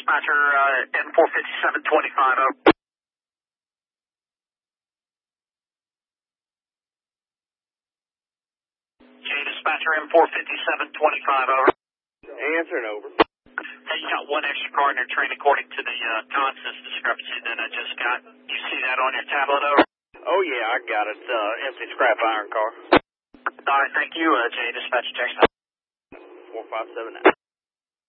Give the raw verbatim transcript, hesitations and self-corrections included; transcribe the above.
dispatcher, uh, M four fifty-seven twenty-five, over. J dispatcher, M four fifty-seven twenty-five, over. Answering, over. Hey, you got one extra car in your train according to the uh, consist discrepancy that I just got. You see that on your tablet, over? Oh, yeah, I got it. Uh, empty scrap iron car. All right, thank you, uh, J dispatcher, Jackson. four five seven nine.